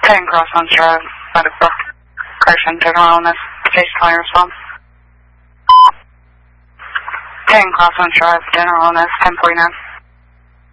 10 Crosslands Drive, Medical. Correction, general illness. Case 20 response. 10 Crosslands Drive, general illness, 1049.